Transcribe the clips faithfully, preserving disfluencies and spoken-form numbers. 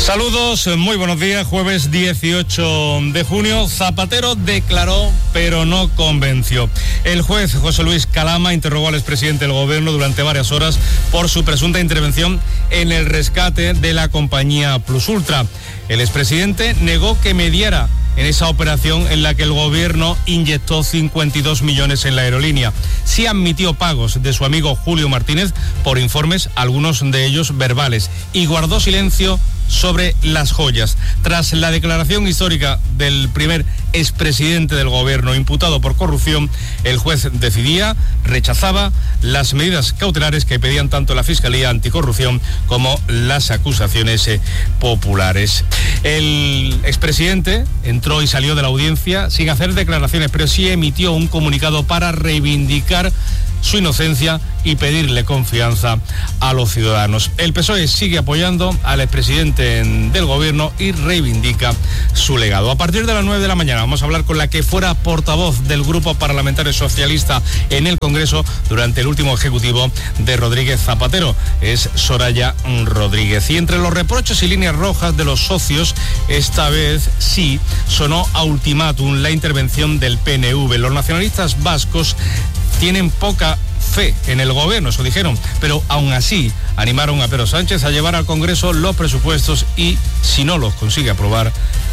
Saludos, muy buenos días. Jueves dieciocho de junio, Zapatero declaró, pero no convenció. El juez José Luis Calama interrogó al expresidente del gobierno durante varias horas por su presunta intervención en el rescate de la compañía Plus Ultra. El expresidente negó que mediara en esa operación en la que el gobierno inyectó cincuenta y dos millones en la aerolínea. Sí admitió pagos de su amigo Julio Martínez por informes, algunos de ellos verbales, y guardó silencio sobre las joyas. Tras la declaración histórica del primer expresidente del gobierno imputado por corrupción, el juez decidía, rechazaba las medidas cautelares que pedían tanto la Fiscalía Anticorrupción como las acusaciones eh, populares. El expresidente entró y salió de la audiencia sin hacer declaraciones, pero sí emitió un comunicado para reivindicar su inocencia y pedirle confianza a los ciudadanos. El P S O E sigue apoyando al expresidente del gobierno y reivindica su legado. A partir de las nueve de la mañana vamos a hablar con la que fuera portavoz del Grupo Parlamentario Socialista en el Congreso durante el último ejecutivo de Rodríguez Zapatero. Es Soraya Rodríguez. Y entre los reproches y líneas rojas de los socios, esta vez sí sonó a ultimátum la intervención del P N V. Los nacionalistas vascos tienen poca fe en el gobierno, eso dijeron, pero aún así animaron a Pedro Sánchez a llevar al Congreso los presupuestos y, si no los consigue aprobar,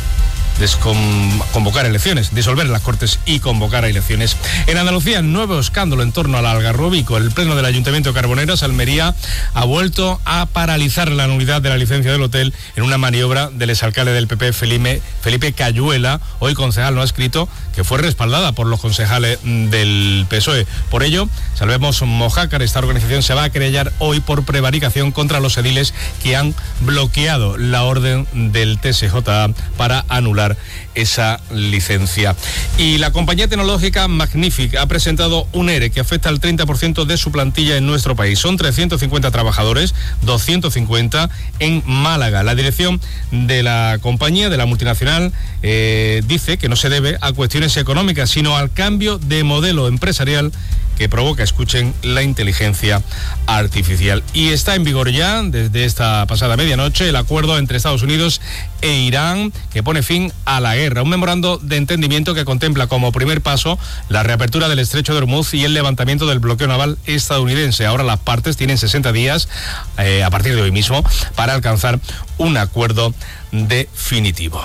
convocar elecciones, disolver las Cortes y convocar a elecciones. En Andalucía, nuevo escándalo en torno al Algarrobico. El Pleno del Ayuntamiento de Carboneras, Almería, ha vuelto a paralizar la nulidad de la licencia del hotel en una maniobra del exalcalde del P P, Felipe, Felipe Cayuela, hoy concejal no escrito, que fue respaldada por los concejales del P S O E. Por ello, Salvemos Mojácar, esta organización se va a querellar hoy por prevaricación contra los ediles que han bloqueado la orden del T S J A para anular esa licencia. Y la compañía tecnológica Magnific ha presentado un E R E que afecta al treinta por ciento de su plantilla en nuestro país. Son trescientos cincuenta trabajadores, doscientos cincuenta en Málaga. La dirección de la compañía, de la multinacional, eh, dice que no se debe a cuestiones económicas, sino al cambio de modelo empresarial que provoca, escuchen, la inteligencia artificial. Y está en vigor ya, desde esta pasada medianoche, el acuerdo entre Estados Unidos e Irán que pone fin a la guerra. Un memorando de entendimiento que contempla como primer paso la reapertura del estrecho de Hormuz y el levantamiento del bloqueo naval estadounidense. Ahora las partes tienen sesenta días, eh, a partir de hoy mismo, para alcanzar un acuerdo definitivo.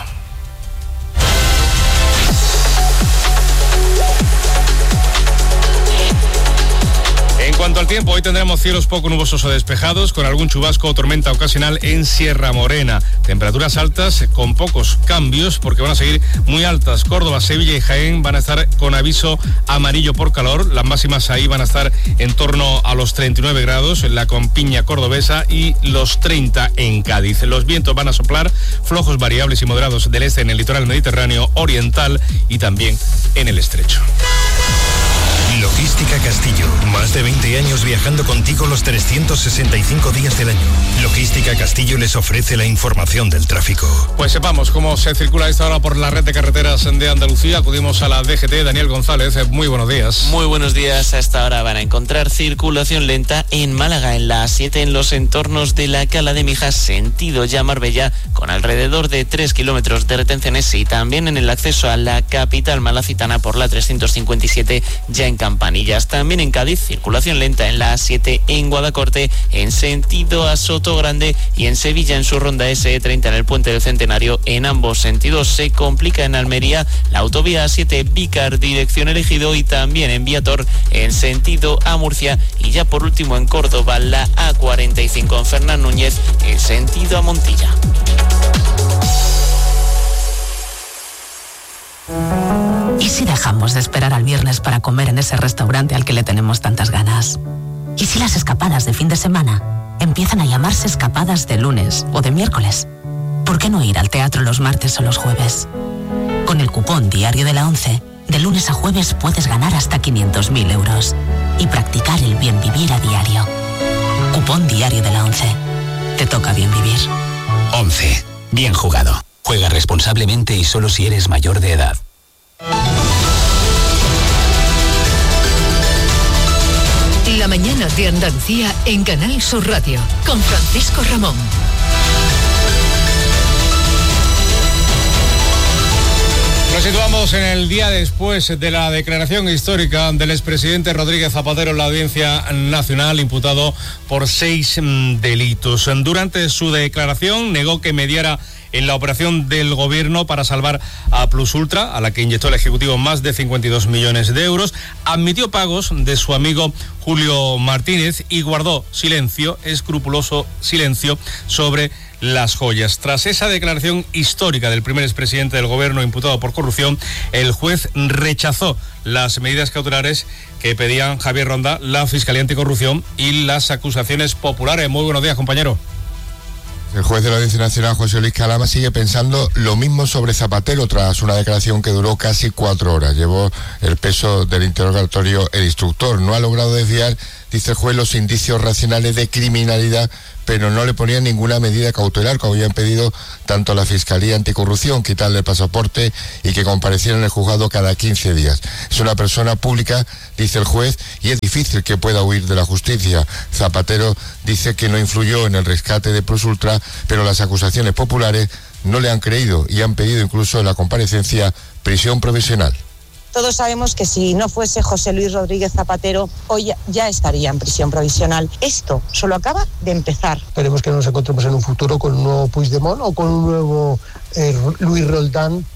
En cuanto al tiempo, hoy tendremos cielos poco nubosos o despejados, con algún chubasco o tormenta ocasional en Sierra Morena. Temperaturas altas con pocos cambios, porque van a seguir muy altas. Córdoba, Sevilla y Jaén van a estar con aviso amarillo por calor. Las máximas ahí van a estar en torno a los treinta y nueve grados en la Campiña cordobesa y los treinta en Cádiz. Los vientos van a soplar flojos, variables y moderados del este en el litoral mediterráneo oriental y también en el estrecho. Logística Castillo, más de veinte años viajando contigo los trescientos sesenta y cinco días del año. Logística Castillo les ofrece la información del tráfico. Pues sepamos cómo se circula a esta hora por la red de carreteras de Andalucía. Acudimos a la D G T. Daniel González, muy buenos días. Muy buenos días. A esta hora van a encontrar circulación lenta en Málaga, en la A siete, en los entornos de la Cala de Mijas, sentido ya Marbella, con alrededor de tres kilómetros de retenciones, y también en el acceso a la capital malacitana por la trescientos cincuenta y siete, ya en Campanillas. También en Cádiz, circulación lenta en la A siete en Guadacorte, en sentido a Sotogrande, y en Sevilla en su ronda S E treinta en el Puente del Centenario. En ambos sentidos se complica en Almería la autovía A siete Vícar, dirección Elegido, y también en Viator en sentido a Murcia, y ya por último en Córdoba la A cuarenta y cinco en Fernán Núñez en sentido a Montilla. ¿Y si dejamos de esperar al viernes para comer en ese restaurante al que le tenemos tantas ganas? ¿Y si las escapadas de fin de semana empiezan a llamarse escapadas de lunes o de miércoles? ¿Por qué no ir al teatro los martes o los jueves? Con el cupón Diario de la ONCE, de lunes a jueves puedes ganar hasta quinientos mil euros y practicar el bien vivir a diario. Cupón Diario de la ONCE. Te toca bien vivir. ONCE. Bien jugado. Juega responsablemente y solo si eres mayor de edad. La mañana de Andalucía en Canal Sur Radio, con Francisco Ramón. Nos situamos en el día después de la declaración histórica del expresidente Rodríguez Zapatero en la Audiencia Nacional, imputado por seis mm, delitos. Durante su declaración negó que mediara en la operación del gobierno para salvar a Plus Ultra, a la que inyectó el Ejecutivo más de cincuenta y dos millones de euros, admitió pagos de su amigo Julio Martínez y guardó silencio, escrupuloso silencio, sobre las joyas. Tras esa declaración histórica del primer expresidente del gobierno imputado por corrupción, el juez rechazó las medidas cautelares que pedían Javier Ronda, la Fiscalía Anticorrupción y las acusaciones populares. Muy buenos días, compañero. El juez de la Audiencia Nacional, José Luis Calama, sigue pensando lo mismo sobre Zapatero tras una declaración que duró casi cuatro horas. Llevó el peso del interrogatorio el instructor. No ha logrado desviar, dice el juez, los indicios racionales de criminalidad, pero no le ponían ninguna medida cautelar, como habían pedido tanto la Fiscalía Anticorrupción, quitarle el pasaporte y que compareciera en el juzgado cada quince días. Es una persona pública, dice el juez, y es difícil que pueda huir de la justicia. Zapatero dice que no influyó en el rescate de Plus Ultra, pero las acusaciones populares no le han creído y han pedido incluso en la comparecencia prisión provisional. Todos sabemos que si no fuese José Luis Rodríguez Zapatero, hoy ya, ya estaría en prisión provisional. Esto solo acaba de empezar. Esperemos que nos encontremos en un futuro con un nuevo Puigdemont o con un nuevo eh, Luis Roldán.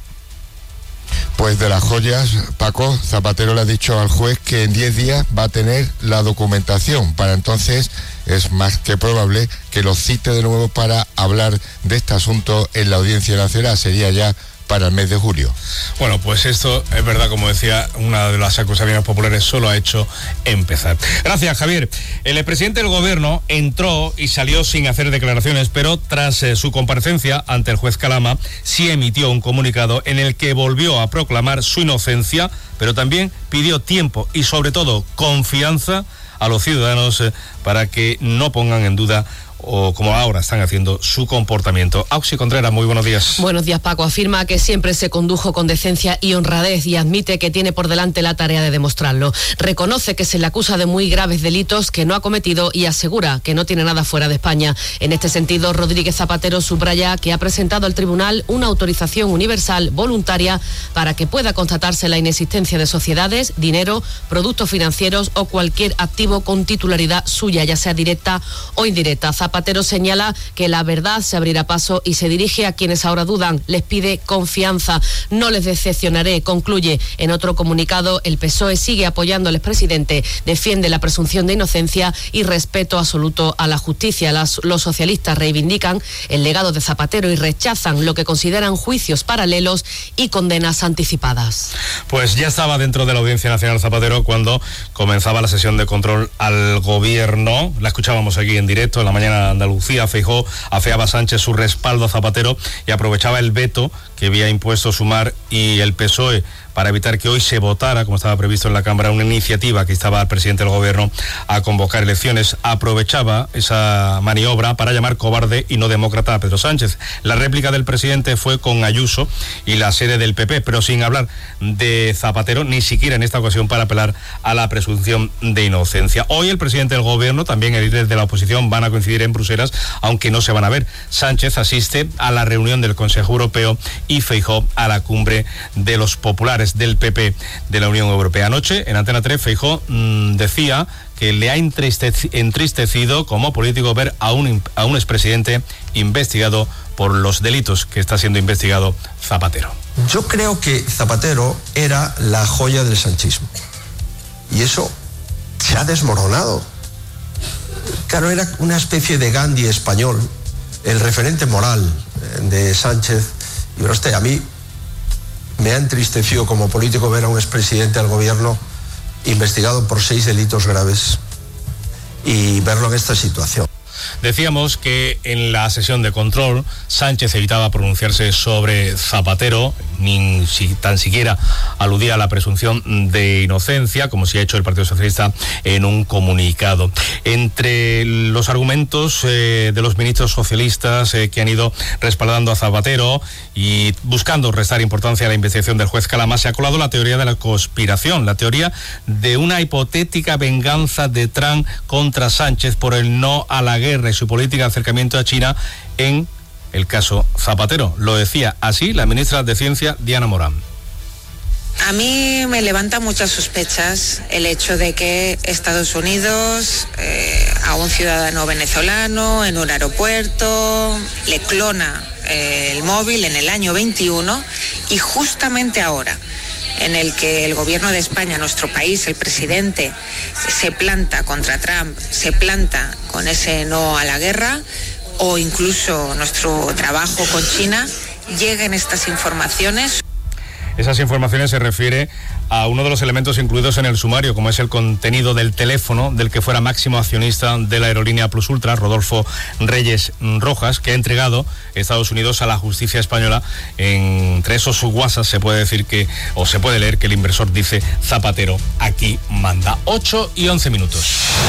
Pues de las joyas, Paco, Zapatero le ha dicho al juez que en diez días va a tener la documentación. Para entonces es más que probable que lo cite de nuevo para hablar de este asunto en la Audiencia Nacional. Sería ya para el mes de julio. Bueno, pues esto es verdad, como decía, una de las acusaciones populares solo ha hecho empezar. Gracias, Javier. El presidente del gobierno entró y salió sin hacer declaraciones, pero tras eh, su comparecencia ante el juez Calama, sí emitió un comunicado en el que volvió a proclamar su inocencia, pero también pidió tiempo y sobre todo confianza a los ciudadanos eh, para que no pongan en duda o como ahora están haciendo su comportamiento. Auxi Contreras, muy buenos días. Buenos días, Paco. Afirma que siempre se condujo con decencia y honradez y admite que tiene por delante la tarea de demostrarlo. Reconoce que se le acusa de muy graves delitos que no ha cometido y asegura que no tiene nada fuera de España. En este sentido, Rodríguez Zapatero subraya que ha presentado al tribunal una autorización universal voluntaria para que pueda constatarse la inexistencia de sociedades, dinero, productos financieros o cualquier activo con titularidad suya, ya sea directa o indirecta. Zapatero señala que la verdad se abrirá paso y se dirige a quienes ahora dudan. Les pide confianza. No les decepcionaré, concluye. En otro comunicado, el P S O E sigue apoyando al expresidente, defiende la presunción de inocencia y respeto absoluto a la justicia. Las, los socialistas reivindican el legado de Zapatero y rechazan lo que consideran juicios paralelos y condenas anticipadas. Pues ya estaba dentro de la Audiencia Nacional Zapatero cuando comenzaba la sesión de control al gobierno. La escuchábamos aquí en directo en la mañana Andalucía. Feijóo afeaba a Sánchez su respaldo a Zapatero y aprovechaba el veto que había impuesto Sumar y el P S O E para evitar que hoy se votara, como estaba previsto en la Cámara, una iniciativa que instaba al presidente del gobierno a convocar elecciones. Aprovechaba esa maniobra para llamar cobarde y no demócrata a Pedro Sánchez. La réplica del presidente fue con Ayuso y la sede del P P, pero sin hablar de Zapatero, ni siquiera en esta ocasión para apelar a la presunción de inocencia. Hoy el presidente del gobierno, también el líder de la oposición, van a coincidir en Bruselas, aunque no se van a ver. Sánchez asiste a la reunión del Consejo Europeo y Feijóo a la cumbre de los populares del P P de la Unión Europea. Anoche, en Antena tres, Feijóo mmm, decía que le ha entristecido como político ver a un, a un expresidente investigado por los delitos que está siendo investigado Zapatero. Yo creo que Zapatero era la joya del sanchismo. Y eso se ha desmoronado. Claro, era una especie de Gandhi español, el referente moral de Sánchez. Y pero usted, a mí me ha entristecido como político ver a un expresidente del gobierno investigado por seis delitos graves y verlo en esta situación. Decíamos que en la sesión de control Sánchez evitaba pronunciarse sobre Zapatero, ni si, tan siquiera aludía a la presunción de inocencia, como si ha hecho el Partido Socialista en un comunicado. Entre los argumentos eh, de los ministros socialistas eh, que han ido respaldando a Zapatero y buscando restar importancia a la investigación del juez Calama, se ha colado la teoría de la conspiración, la teoría de una hipotética venganza de Trump contra Sánchez por el no a la guerra y su política de acercamiento a China en el caso Zapatero. Lo decía así la ministra de Ciencia, Diana Morán. A mí me levanta muchas sospechas el hecho de que Estados Unidos eh, a un ciudadano venezolano en un aeropuerto le clona eh, el móvil en el año veintiuno y justamente ahora en el que el gobierno de España, nuestro país, el presidente, se planta contra Trump, se planta con ese no a la guerra, o incluso nuestro trabajo con China, lleguen estas informaciones. Esas informaciones se refiere a uno de los elementos incluidos en el sumario, como es el contenido del teléfono del que fuera máximo accionista de la aerolínea Plus Ultra, Rodolfo Reyes Rojas, que ha entregado Estados Unidos a la justicia española. Entre esos WhatsApp se puede decir que, o se puede leer que el inversor dice: Zapatero, aquí manda. ocho y once minutos.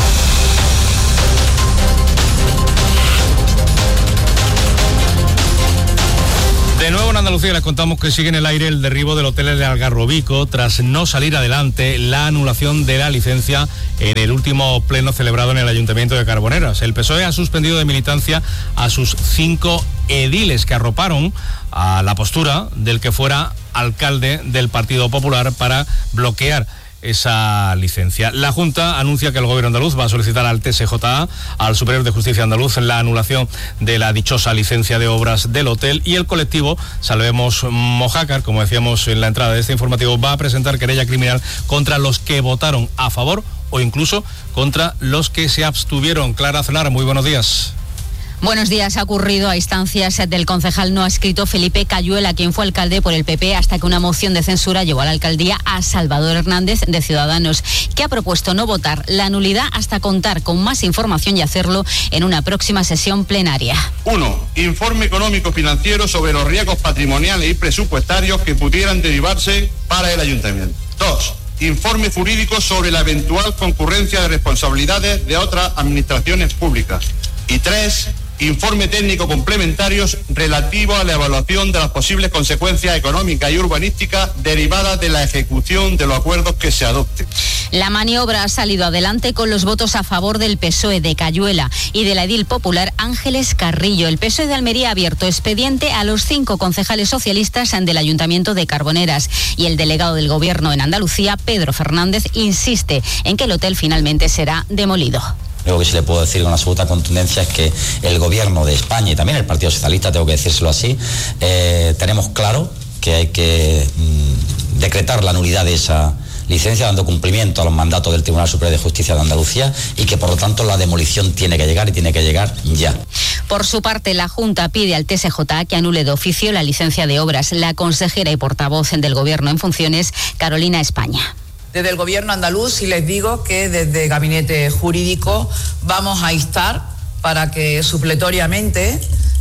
De nuevo en Andalucía les contamos que sigue en el aire el derribo del hotel de Algarrobico tras no salir adelante la anulación de la licencia en el último pleno celebrado en el Ayuntamiento de Carboneras. El P S O E ha suspendido de militancia a sus cinco ediles que arroparon a la postura del que fuera alcalde del Partido Popular para bloquear esa licencia. La Junta anuncia que el Gobierno andaluz va a solicitar al T S J A, al Superior de Justicia andaluz, la anulación de la dichosa licencia de obras del hotel, y el colectivo Salvemos Mojácar, como decíamos en la entrada de este informativo, va a presentar querella criminal contra los que votaron a favor o incluso contra los que se abstuvieron. Clara Celar, muy buenos días. Buenos días. Ha ocurrido a instancias del concejal no adscrito Felipe Cayuela, quien fue alcalde por el P P hasta que una moción de censura llevó a la alcaldía a Salvador Hernández de Ciudadanos, que ha propuesto no votar la nulidad hasta contar con más información y hacerlo en una próxima sesión plenaria. uno. Informe económico financiero sobre los riesgos patrimoniales y presupuestarios que pudieran derivarse para el ayuntamiento. dos. Informe jurídico sobre la eventual concurrencia de responsabilidades de otras administraciones públicas. Y tres. Informe técnico complementarios relativo a la evaluación de las posibles consecuencias económicas y urbanísticas derivadas de la ejecución de los acuerdos que se adopten. La maniobra ha salido adelante con los votos a favor del P S O E de Cayuela y de la edil popular Ángeles Carrillo. El P S O E de Almería ha abierto expediente a los cinco concejales socialistas del Ayuntamiento de Carboneras, y el delegado del Gobierno en Andalucía, Pedro Fernández, insiste en que el hotel finalmente será demolido. Lo que sí le puedo decir con absoluta contundencia es que el Gobierno de España y también el Partido Socialista, tengo que decírselo así, eh, tenemos claro que hay que mmm, decretar la nulidad de esa licencia, dando cumplimiento a los mandatos del Tribunal Superior de Justicia de Andalucía, y que por lo tanto la demolición tiene que llegar y tiene que llegar ya. Por su parte, la Junta pide al T S J A que anule de oficio la licencia de obras. La consejera y portavoz del Gobierno en funciones, Carolina España. Desde el Gobierno andaluz, sí les digo que desde Gabinete Jurídico vamos a instar para que supletoriamente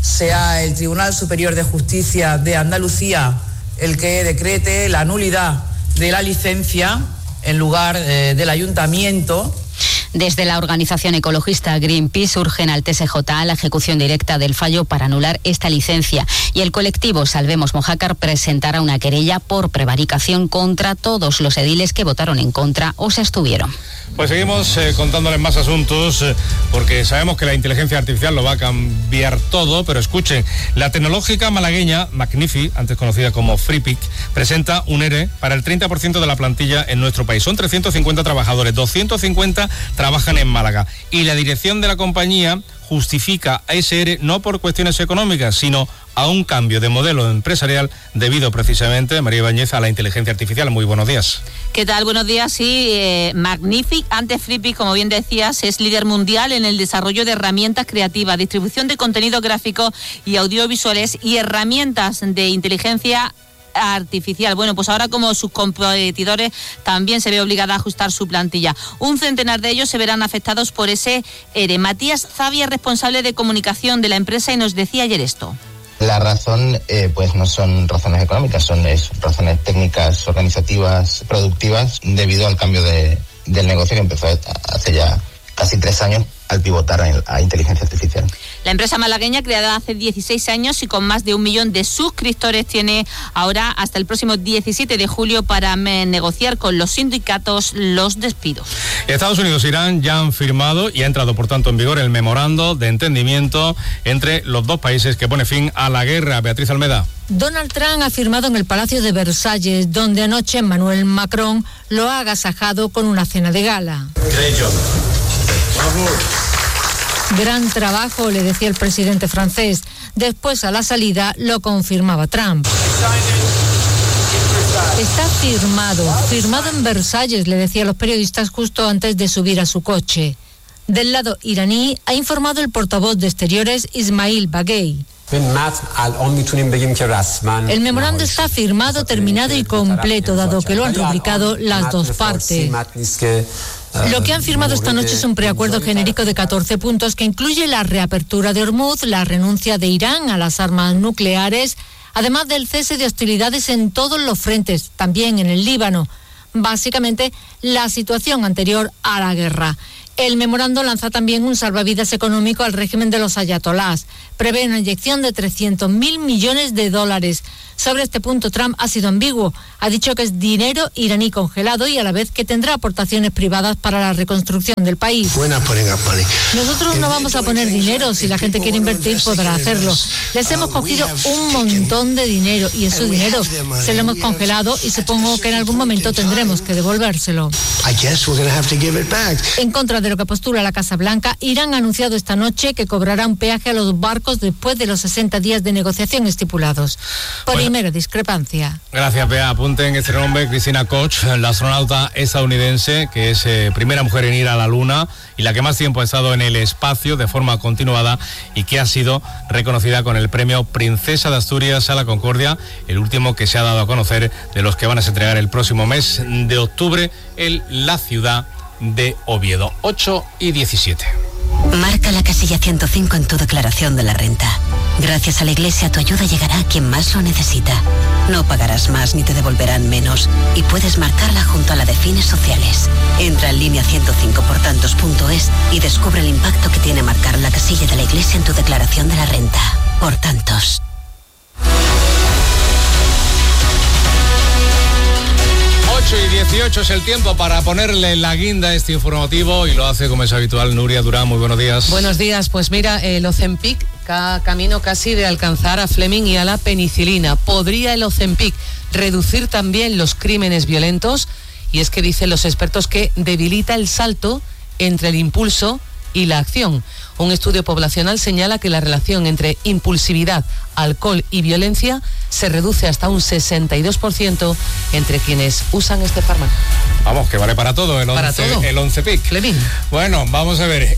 sea el Tribunal Superior de Justicia de Andalucía el que decrete la nulidad de la licencia en lugar eh, del Ayuntamiento. Desde la organización ecologista Greenpeace urgen al T S J A la ejecución directa del fallo para anular esta licencia, y el colectivo Salvemos Mojácar presentará una querella por prevaricación contra todos los ediles que votaron en contra o se abstuvieron. Pues seguimos eh, contándoles más asuntos, eh, porque sabemos que la inteligencia artificial lo va a cambiar todo, pero escuchen, la tecnológica malagueña Magnifi, antes conocida como Freepik, presenta un ERE para el treinta por ciento de la plantilla en nuestro país. Son trescientos cincuenta trabajadores, doscientos cincuenta trabajan en Málaga, y la dirección de la compañía justifica a ese ERE no por cuestiones económicas, sino a un cambio de modelo empresarial debido precisamente, María Ibáñez, a la inteligencia artificial. Muy buenos días. ¿Qué tal? Buenos días. Sí, eh, Magnific, antes Freepik, como bien decías, es líder mundial en el desarrollo de herramientas creativas, distribución de contenidos gráficos y audiovisuales y herramientas de inteligencia artificial. Bueno, pues ahora, como sus competidores, también se ve obligada a ajustar su plantilla. Un centenar de ellos se verán afectados por ese ERE. Matías Zavia, responsable de comunicación de la empresa, y nos decía ayer esto. La razón, eh, pues no son razones económicas, son es, razones técnicas, organizativas, productivas, debido al cambio de, del negocio que empezó hace ya casi tres años al pivotar a, a inteligencia artificial. La empresa malagueña, creada hace dieciséis años y con más de un millón de suscriptores, tiene ahora hasta el próximo diecisiete de julio para negociar con los sindicatos los despidos. Estados Unidos e Irán ya han firmado y ha entrado por tanto en vigor el memorando de entendimiento entre los dos países que pone fin a la guerra. Beatriz Almeda. Donald Trump ha firmado en el Palacio de Versalles, donde anoche Emmanuel Macron lo ha agasajado con una cena de gala. Gran trabajo, le decía el presidente francés. Después, a la salida, lo confirmaba Trump. Está firmado, firmado en Versalles, le decía a los periodistas justo antes de subir a su coche. Del lado iraní, ha informado el portavoz de Exteriores, Ismail Baghei. El memorando está firmado, terminado y completo, dado que lo han rubricado las dos partes. Lo que han firmado esta noche es un preacuerdo genérico de catorce puntos que incluye la reapertura de Hormuz, la renuncia de Irán a las armas nucleares, además del cese de hostilidades en todos los frentes, también en el Líbano. Básicamente, la situación anterior a la guerra. El memorando lanza también un salvavidas económico al régimen de los ayatolás. Prevé una inyección de trescientos mil millones de dólares. Sobre este punto, Trump ha sido ambiguo. Ha dicho que es dinero iraní congelado y a la vez que tendrá aportaciones privadas para la reconstrucción del país. Nosotros no vamos a poner dinero. Si la gente quiere invertir, podrá hacerlo. Les hemos cogido un montón de dinero y ese dinero se lo hemos congelado y supongo que en algún momento tendremos que devolvérselo. En contra de lo que postula la Casa Blanca, Irán ha anunciado esta noche que cobrará un peaje a los barcos después de los sesenta días de negociación estipulados. Por bueno, primera discrepancia. Gracias, Bea. Apunten este nombre, Cristina Koch, la astronauta estadounidense, que es eh, primera mujer en ir a la Luna y la que más tiempo ha estado en el espacio de forma continuada y que ha sido reconocida con el premio Princesa de Asturias a la Concordia, el último que se ha dado a conocer de los que van a entregar el próximo mes de octubre en la ciudad de Oviedo. ocho y diecisiete. Marca la casilla ciento cinco en tu declaración de la renta. Gracias a la Iglesia, tu ayuda llegará a quien más lo necesita. No pagarás más ni te devolverán menos y puedes marcarla junto a la de fines sociales. Entra en línea ciento cinco por tantos punto es y descubre el impacto que tiene marcar la casilla de la Iglesia en tu declaración de la renta. Por tantos. ocho y dieciocho es el tiempo para ponerle la guinda a este informativo y lo hace como es habitual Nuria Durán. Muy buenos días. Buenos días, pues mira, el Ozempic, ca- camino casi de alcanzar a Fleming y a la penicilina. ¿Podría el Ozempic reducir también los crímenes violentos? Y es que dicen los expertos que debilita el salto entre el impulso y la acción. Un estudio poblacional señala que la relación entre impulsividad, alcohol y violencia se reduce hasta un sesenta y dos por ciento entre quienes usan este fármaco. Vamos, que vale para todo el para once, todo. el Ozempic. Fleming. Bueno, vamos a ver.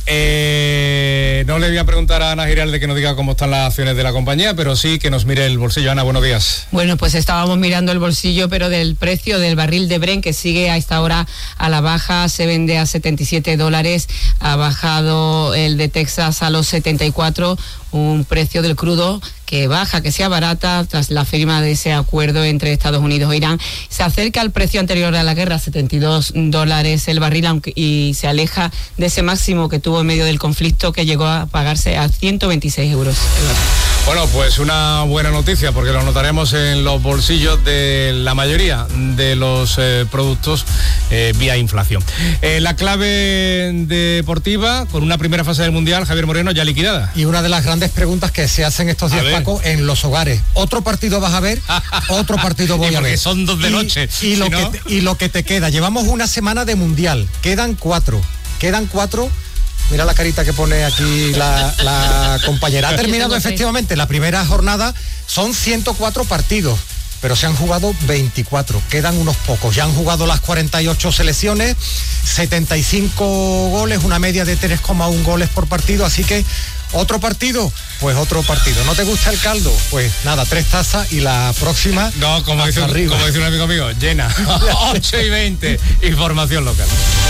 Eh, no le voy a preguntar a Ana Giralde que nos diga cómo están las acciones de la compañía, pero sí que nos mire el bolsillo. Ana, buenos días. Bueno, pues estábamos mirando el bolsillo, pero del precio del barril de Brent, que sigue a esta hora a la baja, se vende a setenta y siete dólares, ha bajado el de Texas a los setenta y cuatro, un precio del crudo que baja, que sea barata tras la firma de ese acuerdo entre Estados Unidos e Irán. Se acerca al precio anterior a la guerra, setenta y dos dólares el barril, aunque, y se aleja de ese máximo que tuvo en medio del conflicto, que llegó a pagarse a ciento veintiséis euros el barril. Bueno, pues una buena noticia, porque lo notaremos en los bolsillos de la mayoría de los eh, productos eh, vía inflación. Eh, la clave deportiva, con una primera fase del Mundial, Javier Moreno, ya liquidada. Y una de las grandes preguntas que se hacen estos días, Paco, en los hogares. ¿Otro partido vas a ver? ¿Otro partido voy a ver? Porque son dos de y, noche. Y, si lo no... que te, y lo que te queda. Llevamos una semana de Mundial. Quedan cuatro. Quedan cuatro... Mira la carita que pone aquí la, la compañera. Ha terminado efectivamente la primera jornada, son ciento cuatro partidos, pero se han jugado veinticuatro, quedan unos pocos. Ya han jugado las cuarenta y ocho selecciones, setenta y cinco goles, una media de tres coma uno goles por partido, así que otro partido, pues otro partido. ¿No te gusta el caldo? Pues nada, tres tazas y la próxima. No, como dice, como dice un amigo mío, llena. ocho y veinte, información local.